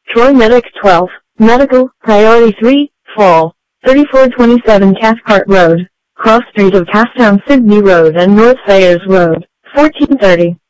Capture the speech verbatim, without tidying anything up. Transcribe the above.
Troy Medic twelve, Medical, Priority three, Fall, thirty-four twenty-seven Cathcart Road, Cross Street of Castown Sydney Road and North Sayers Road, fourteen thirty.